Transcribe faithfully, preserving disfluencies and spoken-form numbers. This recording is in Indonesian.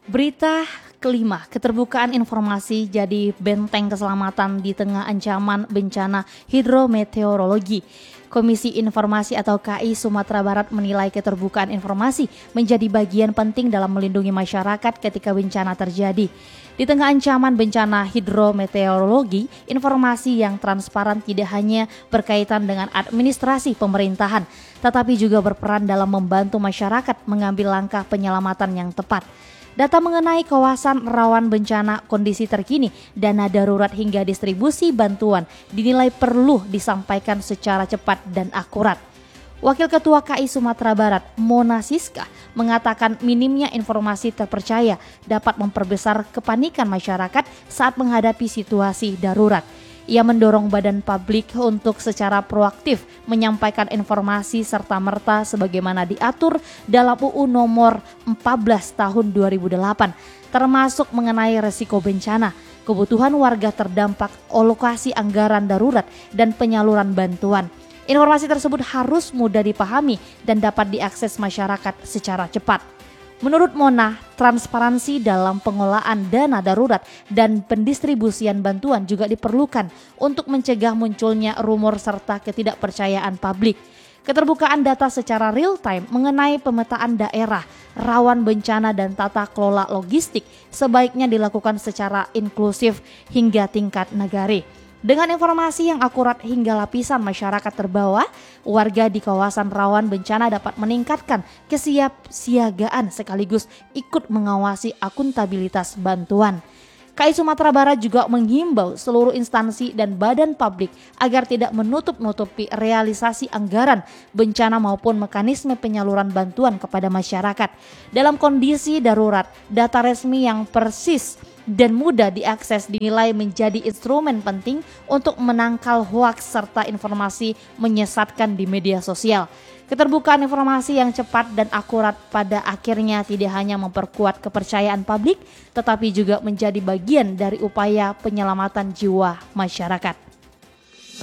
Berita kelima, keterbukaan informasi jadi benteng keselamatan di tengah ancaman bencana hidrometeorologi. Komisi Informasi atau K I Sumatera Barat menilai keterbukaan informasi menjadi bagian penting dalam melindungi masyarakat ketika bencana terjadi. Di tengah ancaman bencana hidrometeorologi, informasi yang transparan tidak hanya berkaitan dengan administrasi pemerintahan, tetapi juga berperan dalam membantu masyarakat mengambil langkah penyelamatan yang tepat. Data mengenai kawasan rawan bencana, kondisi terkini, dana darurat hingga distribusi bantuan dinilai perlu disampaikan secara cepat dan akurat. Wakil Ketua K I Sumatera Barat, Mona Siska, mengatakan minimnya informasi terpercaya dapat memperbesar kepanikan masyarakat saat menghadapi situasi darurat. Ia mendorong badan publik untuk secara proaktif menyampaikan informasi serta-merta sebagaimana diatur dalam U U nomor empat belas tahun dua ribu delapan, termasuk mengenai resiko bencana, kebutuhan warga terdampak, alokasi anggaran darurat, dan penyaluran bantuan. Informasi tersebut harus mudah dipahami dan dapat diakses masyarakat secara cepat. Menurut Mona, transparansi dalam pengolahan dana darurat dan pendistribusian bantuan juga diperlukan untuk mencegah munculnya rumor serta ketidakpercayaan publik. Keterbukaan data secara real time mengenai pemetaan daerah, rawan bencana dan tata kelola logistik sebaiknya dilakukan secara inklusif hingga tingkat negara. Dengan informasi yang akurat hingga lapisan masyarakat terbawah, warga di kawasan rawan bencana dapat meningkatkan kesiapsiagaan sekaligus ikut mengawasi akuntabilitas bantuan. K I Sumatera Barat juga menghimbau seluruh instansi dan badan publik agar tidak menutup-nutupi realisasi anggaran bencana maupun mekanisme penyaluran bantuan kepada masyarakat. Dalam kondisi darurat, data resmi yang persis dan mudah diakses dinilai menjadi instrumen penting untuk menangkal hoaks serta informasi menyesatkan di media sosial. Keterbukaan informasi yang cepat dan akurat pada akhirnya tidak hanya memperkuat kepercayaan publik, tetapi juga menjadi bagian dari upaya penyelamatan jiwa masyarakat.